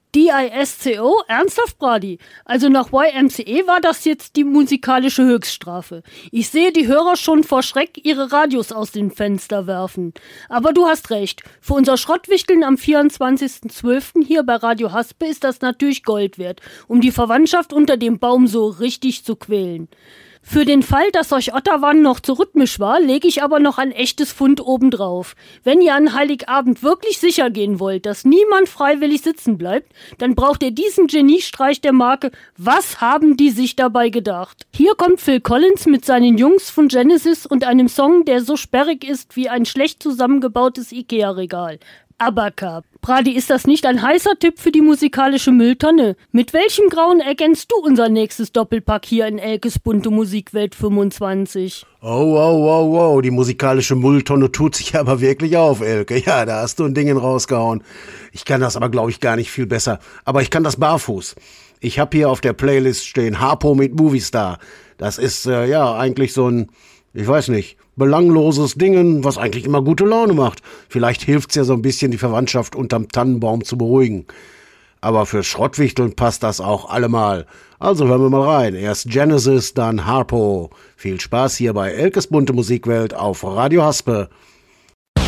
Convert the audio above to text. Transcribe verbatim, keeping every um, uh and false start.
D I S C O? Ernsthaft, Brady? Also nach Y M C A war das jetzt die musikalische Höchststrafe. Ich sehe die Hörer schon vor Schreck ihre Radios aus den Fenster werfen. Aber du hast recht. Für unser Schrottwichteln am vierundzwanzigsten zwölften hier bei Radio Haspe ist das natürlich Gold wert, um die Verwandtschaft unter dem Baum so richtig zu quälen. Für den Fall, dass euch Otterwan noch zu rhythmisch war, lege ich aber noch ein echtes Pfund obendrauf. Wenn ihr an Heiligabend wirklich sicher gehen wollt, dass niemand freiwillig sitzen bleibt, dann braucht ihr diesen Geniestreich der Marke "Was haben die sich dabei gedacht?". Hier kommt Phil Collins mit seinen Jungs von Genesis und einem Song, der so sperrig ist wie ein schlecht zusammengebautes Ikea-Regal. Abacab. Brady, ist das nicht ein heißer Tipp für die musikalische Mülltonne? Mit welchem Grauen ergänzt du unser nächstes Doppelpack hier in Elkes bunte Musikwelt fünfundzwanzig? Oh, oh, oh, oh, die musikalische Mülltonne tut sich aber wirklich auf, Elke. Ja, da hast du ein Ding rausgehauen. Ich kann das aber, glaube ich, gar nicht viel besser. Aber ich kann das barfuß. Ich habe hier auf der Playlist stehen Harpo mit Movistar. Das ist, äh, ja, eigentlich so ein, ich weiß nicht, belangloses Dingen, was eigentlich immer gute Laune macht. Vielleicht hilft's ja so ein bisschen, die Verwandtschaft unterm Tannenbaum zu beruhigen. Aber für Schrottwichteln passt das auch allemal. Also hören wir mal rein. Erst Genesis, dann Harpo. Viel Spaß hier bei Elkes bunte Musikwelt auf Radio Haspe.